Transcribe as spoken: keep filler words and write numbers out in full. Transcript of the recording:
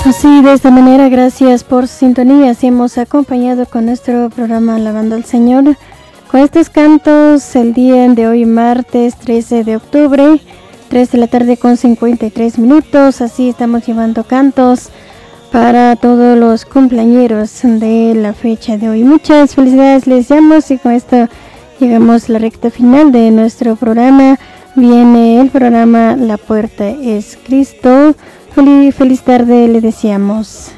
Así, de esta manera, gracias por su sintonía. Así hemos acompañado con nuestro programa Alabando al Señor. Con estos cantos, el día de hoy, martes trece de octubre, tres de la tarde con cincuenta y tres minutos. Así estamos llevando cantos para todos los cumpleañeros de la fecha de hoy. Muchas felicidades les damos y con esto llegamos a la recta final de nuestro programa. Viene el programa La Puerta es Cristo. Feliz, feliz tarde le deseamos.